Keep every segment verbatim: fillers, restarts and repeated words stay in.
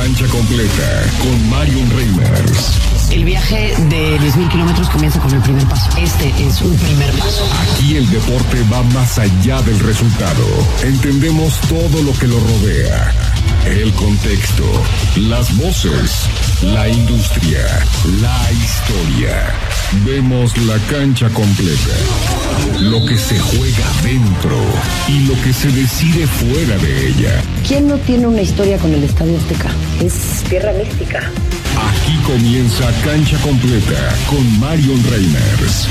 Cancha Completa con Marion Reimers. El viaje de diez mil kilómetros comienza con el primer paso. Este es un primer paso. Aquí el deporte va más allá del resultado. Entendemos todo lo que lo rodea. El contexto, las voces, la industria, la historia. Vemos la cancha completa. Lo que se juega dentro y lo que se decide fuera de ella. ¿Quién no tiene una historia con el Estadio Azteca? Es tierra mística. Aquí comienza Cancha Completa con Marion Reimers.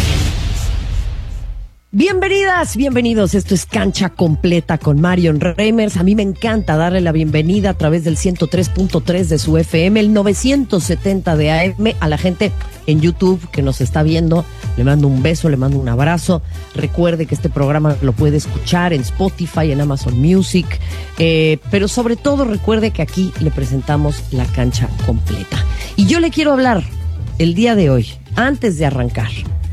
Bienvenidas, bienvenidos. Esto es Cancha Completa con Marion Reimers. A mí me encanta darle la bienvenida a través del ciento tres punto tres de su F M, el novecientos setenta de A M, a la gente en YouTube que nos está viendo. Le mando un beso, le mando un abrazo. Recuerde que este programa lo puede escuchar en Spotify, en Amazon Music, eh, pero sobre todo recuerde que aquí le presentamos la Cancha Completa. Y yo le quiero hablar el día de hoy, antes de arrancar,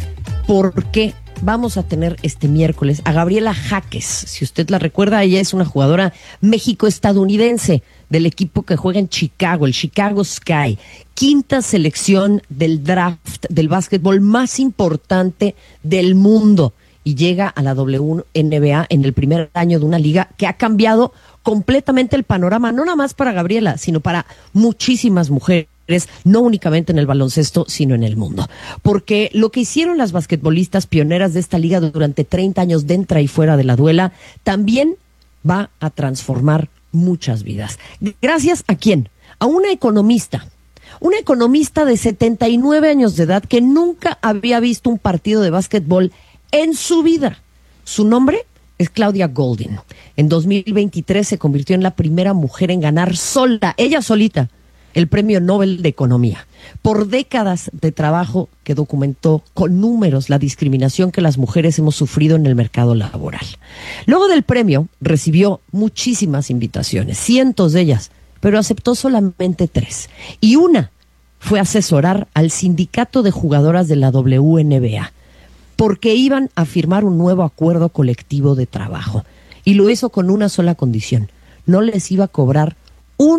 ¿por qué vamos a tener este miércoles a Gabriela Jaques? Si usted la recuerda, ella es una jugadora México-estadounidense del equipo que juega en Chicago, el Chicago Sky, quinta selección del draft del básquetbol más importante del mundo, y llega a la W N B A en el primer año de una liga que ha cambiado completamente el panorama, no nada más para Gabriela, sino para muchísimas mujeres, no únicamente en el baloncesto, sino en el mundo. Porque lo que hicieron las basquetbolistas pioneras de esta liga durante treinta años dentro y fuera de la duela, también va a transformar muchas vidas. ¿Gracias a quién? A una economista. Una economista de setenta y nueve años de edad que nunca había visto un partido de básquetbol en su vida. Su nombre es Claudia Goldin. En dos mil veintitrés se convirtió en la primera mujer en ganar sola, ella solita, el Premio Nobel de Economía, por décadas de trabajo que documentó con números la discriminación que las mujeres hemos sufrido en el mercado laboral. Luego del premio recibió muchísimas invitaciones, cientos de ellas, pero aceptó solamente tres. Y una fue asesorar al sindicato de jugadoras de la W N B A, porque iban a firmar un nuevo acuerdo colectivo de trabajo. Y lo hizo con una sola condición: no les iba a cobrar un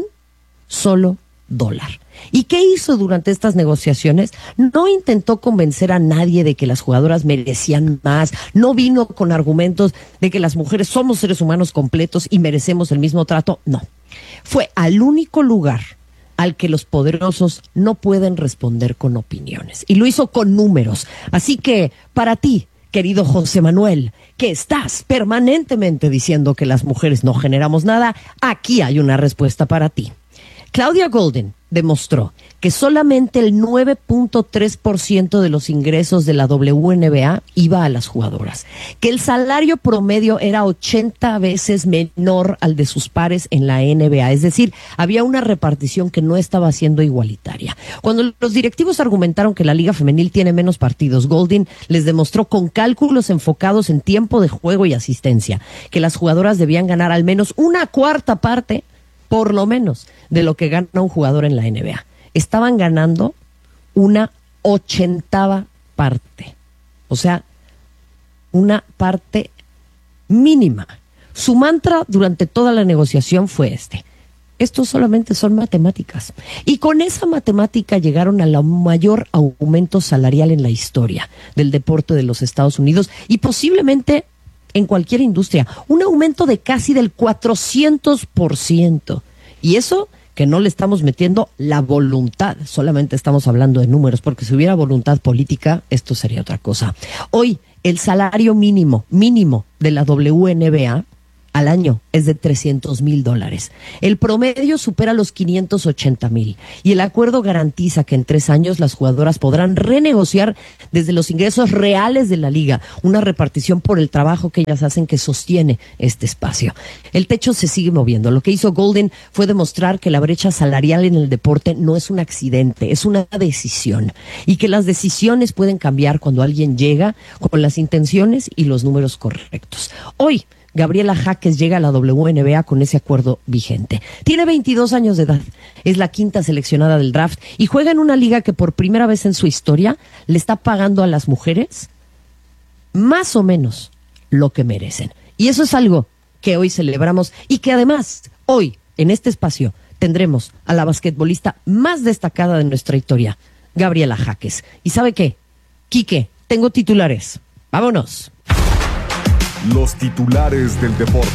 solo dólar. ¿Y qué hizo durante estas negociaciones? No intentó convencer a nadie de que las jugadoras merecían más, no vino con argumentos de que las mujeres somos seres humanos completos y merecemos el mismo trato, no. Fue al único lugar al que los poderosos no pueden responder con opiniones, y lo hizo con números. Así que, para ti, querido José Manuel, que estás permanentemente diciendo que las mujeres no generamos nada, aquí hay una respuesta para ti. Claudia Goldin demostró que solamente el nueve punto tres por ciento de los ingresos de la W N B A iba a las jugadoras, que el salario promedio era ochenta veces menor al de sus pares en la N B A, es decir, había una repartición que no estaba siendo igualitaria. Cuando los directivos argumentaron que la liga femenil tiene menos partidos, Goldin les demostró con cálculos enfocados en tiempo de juego y asistencia que las jugadoras debían ganar al menos una cuarta parte, por lo menos, de lo que gana un jugador en la N B A. Estaban ganando una ochentava parte. O sea, una parte mínima. Su mantra durante toda la negociación fue este: esto solamente son matemáticas. Y con esa matemática llegaron al mayor aumento salarial en la historia del deporte de los Estados Unidos y posiblemente en cualquier industria, un aumento de casi del cuatrocientos por ciento. Y eso que no le estamos metiendo la voluntad, solamente estamos hablando de números, porque si hubiera voluntad política, esto sería otra cosa. Hoy, el salario mínimo, mínimo de la W N B A al año es de trescientos mil dólares. El promedio supera los quinientos ochenta mil. Y el acuerdo garantiza que en tres años las jugadoras podrán renegociar desde los ingresos reales de la liga, una repartición por el trabajo que ellas hacen que sostiene este espacio. El techo se sigue moviendo. Lo que hizo Goldin fue demostrar que la brecha salarial en el deporte no es un accidente, es una decisión. Y que las decisiones pueden cambiar cuando alguien llega con las intenciones y los números correctos. Hoy, Gabriela Jaques llega a la W N B A con ese acuerdo vigente. Tiene veintidós años de edad, es la quinta seleccionada del draft y juega en una liga que por primera vez en su historia le está pagando a las mujeres más o menos lo que merecen. Y eso es algo que hoy celebramos y que además hoy en este espacio tendremos a la basquetbolista más destacada de nuestra historia, Gabriela Jaques. ¿Y sabe qué? Quique, tengo titulares. ¡Vámonos! Los titulares del deporte.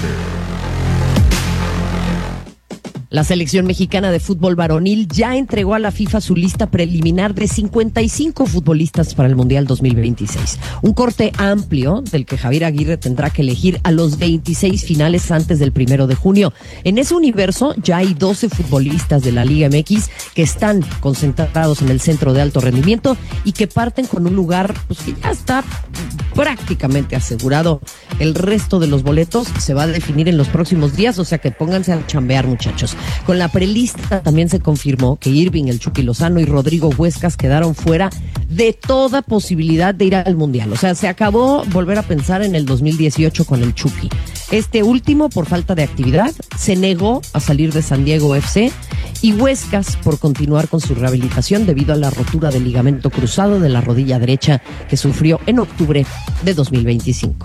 La selección mexicana de fútbol varonil ya entregó a la FIFA su lista preliminar de cincuenta y cinco futbolistas para el Mundial dos mil veintiséis. Un corte amplio del que Javier Aguirre tendrá que elegir a los veintiséis finales antes del primero de junio. En ese universo ya hay doce futbolistas de la Liga M X que están concentrados en el centro de alto rendimiento y que parten con un lugar pues, que ya está prácticamente asegurado. El resto de los boletos se va a definir en los próximos días, o sea que pónganse a chambear, muchachos. Con la prelista también se confirmó que Irving, el Chucky Lozano y Rodrigo Huescas quedaron fuera de toda posibilidad de ir al Mundial. O sea, se acabó volver a pensar en el dos mil dieciocho con el Chucky. Este último, por falta de actividad, se negó a salir de San Diego F C, y Huescas por continuar con su rehabilitación debido a la rotura del ligamento cruzado de la rodilla derecha que sufrió en octubre de dos mil veinticinco.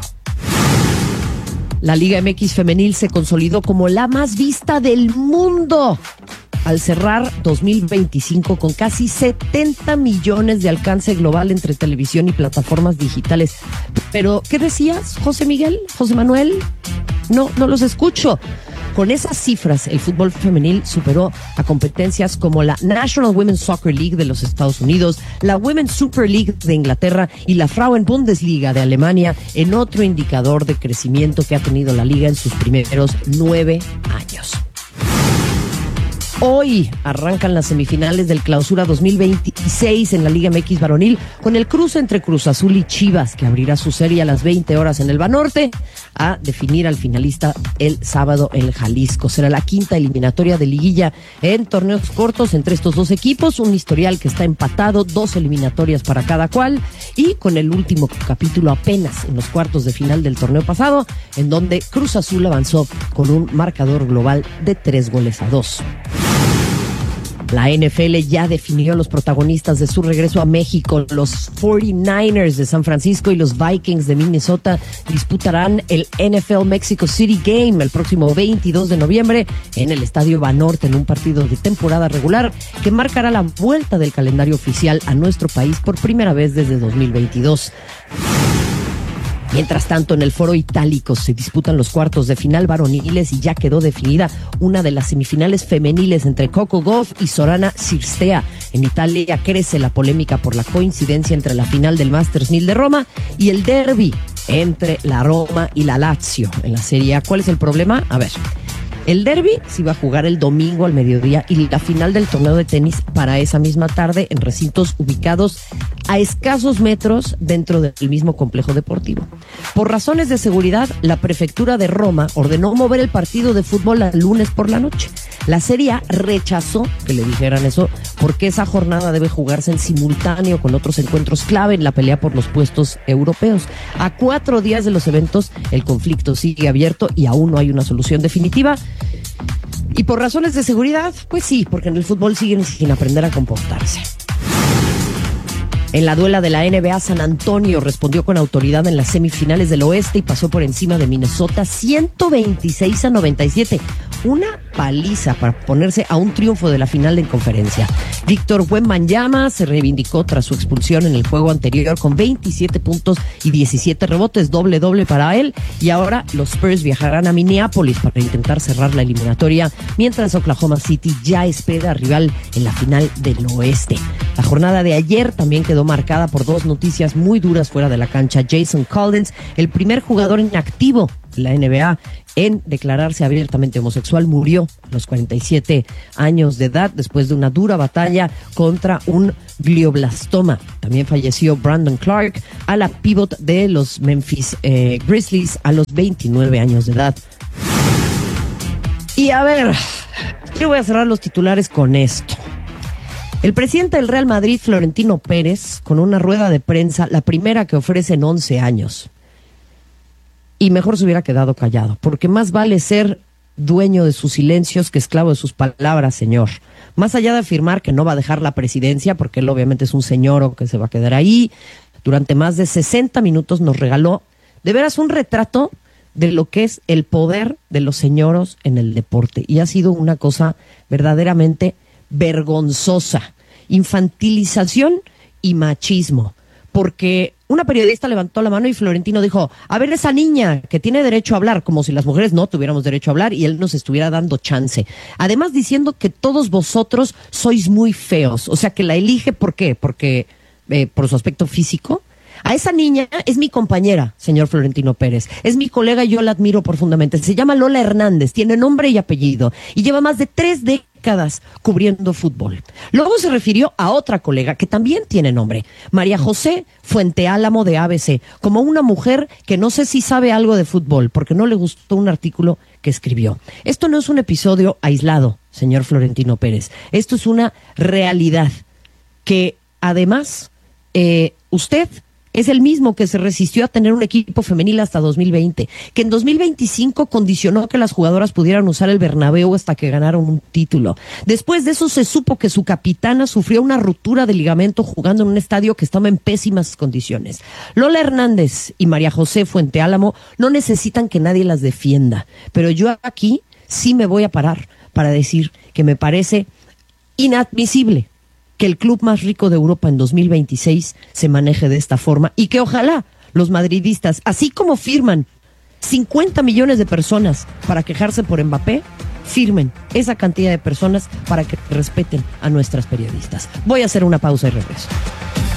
La Liga M X femenil se consolidó como la más vista del mundo al cerrar dos mil veinticinco con casi setenta millones de alcance global entre televisión y plataformas digitales. Pero, ¿qué decías, José Miguel? ¿José Manuel? No, no los escucho. Con esas cifras, el fútbol femenil superó a competencias como la National Women's Soccer League de los Estados Unidos, la Women's Super League de Inglaterra y la Frauen Bundesliga de Alemania, en otro indicador de crecimiento que ha tenido la liga en sus primeros nueve años. Hoy arrancan las semifinales del Clausura dos mil veintiséis en la Liga M X varonil con el cruce entre Cruz Azul y Chivas, que abrirá su serie a las veinte horas en el Banorte a definir al finalista el sábado en Jalisco. Será la quinta eliminatoria de liguilla en torneos cortos entre estos dos equipos, un historial que está empatado, dos eliminatorias para cada cual, y con el último capítulo apenas en los cuartos de final del torneo pasado, en donde Cruz Azul avanzó con un marcador global de tres goles a dos. La N F L ya definió los protagonistas de su regreso a México. Los cuarenta y nueve ers de San Francisco y los Vikings de Minnesota disputarán el N F L Mexico City Game el próximo veintidós de noviembre en el Estadio Banorte, en un partido de temporada regular que marcará la vuelta del calendario oficial a nuestro país por primera vez desde dos mil veintidós. Mientras tanto, en el Foro Itálico se disputan los cuartos de final varoniles y ya quedó definida una de las semifinales femeniles entre Coco Gauff y Sorana Cirstea. En Italia crece la polémica por la coincidencia entre la final del Masters mil de Roma y el derbi entre la Roma y la Lazio en la Serie A. ¿Cuál es el problema? A ver. El derbi se iba a jugar el domingo al mediodía y la final del torneo de tenis para esa misma tarde en recintos ubicados a escasos metros dentro del mismo complejo deportivo. Por razones de seguridad, la prefectura de Roma ordenó mover el partido de fútbol al lunes por la noche. La Serie A rechazó que le dijeran eso porque esa jornada debe jugarse en simultáneo con otros encuentros clave en la pelea por los puestos europeos. A cuatro días de los eventos, el conflicto sigue abierto y aún no hay una solución definitiva. Y por razones de seguridad, pues sí, porque en el fútbol siguen sin aprender a comportarse. En la duela de la N B A, San Antonio respondió con autoridad en las semifinales del oeste y pasó por encima de Minnesota ciento veintiséis a noventa y siete. Una paliza para ponerse a un triunfo de la final en conferencia. Víctor Wembanyama se reivindicó tras su expulsión en el juego anterior con veintisiete puntos y diecisiete rebotes, doble doble para él. Y ahora los Spurs viajarán a Minneapolis para intentar cerrar la eliminatoria, mientras Oklahoma City ya espera a rival en la final del oeste. La jornada de ayer también quedó marcada por dos noticias muy duras fuera de la cancha. Jason Collins, el primer jugador inactivo de la N B A en declararse abiertamente homosexual, murió a los cuarenta y siete años de edad después de una dura batalla contra un glioblastoma. También falleció Brandon Clark, a la pivot de los Memphis eh, Grizzlies, a los veintinueve años de edad. Y a ver, yo voy a cerrar los titulares con esto. El presidente del Real Madrid, Florentino Pérez, con una rueda de prensa, la primera que ofrece en once años. Y mejor se hubiera quedado callado, porque más vale ser dueño de sus silencios que esclavo de sus palabras, señor. Más allá de afirmar que no va a dejar la presidencia, porque él obviamente es un señor o que se va a quedar ahí, durante más de sesenta minutos nos regaló de veras un retrato de lo que es el poder de los señoros en el deporte. Y ha sido una cosa verdaderamente vergonzosa. Infantilización y machismo. Porque una periodista levantó la mano y Florentino dijo, a ver, esa niña que tiene derecho a hablar, como si las mujeres no tuviéramos derecho a hablar y él nos estuviera dando chance. Además diciendo que todos vosotros sois muy feos. O sea, que la elige, ¿por qué? Porque eh, por su aspecto físico. A esa niña es mi compañera, señor Florentino Pérez. Es mi colega y yo la admiro profundamente. Se llama Lola Hernández, tiene nombre y apellido y lleva más de tres décadas cubriendo fútbol. Luego se refirió a otra colega que también tiene nombre, María José Fuenteálamo de A B C, como una mujer que no sé si sabe algo de fútbol porque no le gustó un artículo que escribió. Esto no es un episodio aislado, señor Florentino Pérez. Esto es una realidad que además eh, usted es el mismo que se resistió a tener un equipo femenil hasta dos mil veinte, que en dos mil veinticinco condicionó que las jugadoras pudieran usar el Bernabéu hasta que ganaron un título. Después de eso se supo que su capitana sufrió una ruptura de ligamento jugando en un estadio que estaba en pésimas condiciones. Lola Hernández y María José Fuenteálamo no necesitan que nadie las defienda, pero yo aquí sí me voy a parar para decir que me parece inadmisible que el club más rico de Europa en dos mil veintiséis se maneje de esta forma y que ojalá los madridistas, así como firman cincuenta millones de personas para quejarse por Mbappé, firmen esa cantidad de personas para que respeten a nuestras periodistas. Voy a hacer una pausa y regreso.